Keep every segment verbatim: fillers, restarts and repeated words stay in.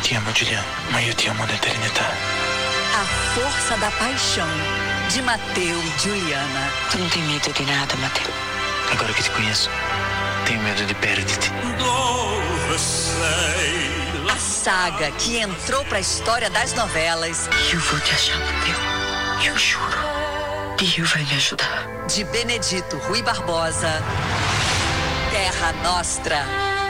ti amo, Juliana, mas eu te amo na eternidade. A Força da Paixão, de Mateu e Juliana. Tu não tem medo de nada, Mateu? Agora que te conheço, tenho medo de perder-te. A saga que entrou pra história das novelas. Eu vou te achar, Mateu. Eu juro. Dio vai me ajudar. De Benedito Rui Barbosa. Terra Nostra.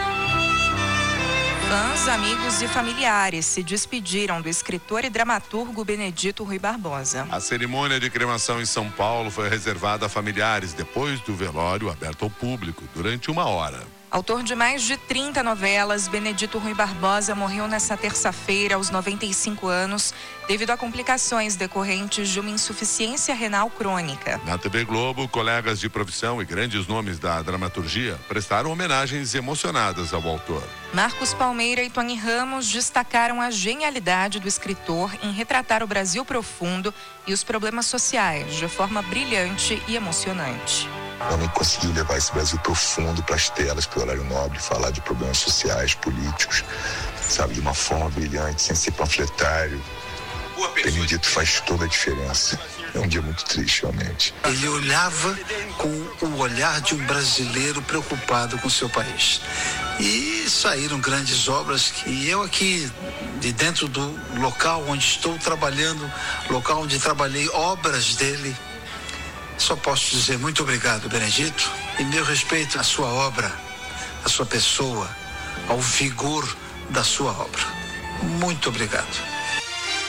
Fãs, amigos e familiares se despediram do escritor e dramaturgo Benedito Rui Barbosa. A cerimônia de cremação em São Paulo foi reservada a familiares depois do velório aberto ao público, durante uma hora. Autor de mais de trinta novelas, Benedito Rui Barbosa morreu nesta terça-feira aos noventa e cinco anos, devido a complicações decorrentes de uma insuficiência renal crônica. Na T V Globo, colegas de profissão e grandes nomes da dramaturgia prestaram homenagens emocionadas ao autor. Marcos Palmeira e Tony Ramos destacaram a genialidade do escritor em retratar o Brasil profundo e os problemas sociais de forma brilhante e emocionante. O homem conseguiu levar esse Brasil profundo para as telas, para o horário nobre, falar de problemas sociais, políticos, sabe, de uma forma brilhante, sem ser panfletário. Benedito faz toda a diferença. É um dia muito triste, realmente. Ele olhava com o olhar de um brasileiro preocupado com o seu país. E saíram grandes obras que eu aqui, de dentro do local onde estou trabalhando, local onde trabalhei, obras dele, só posso dizer muito obrigado, Benedito, e meu respeito à sua obra, à sua pessoa, ao vigor da sua obra. Muito obrigado.